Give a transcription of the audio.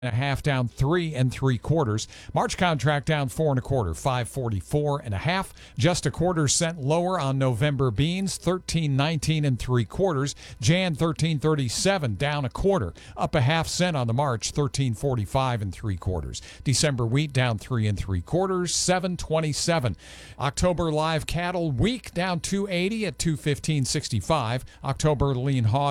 and a half down 3 3/4. March contract down 4 1/4, 544 and a half. Just a quarter-cent lower on November beans, 13.19 3/4. Jan 13.37, down a quarter, up a half cent on the March, 13.45 3/4. December wheat down 3 3/4, 7.27. October live cattle week down 280 at 215.65. October lean hog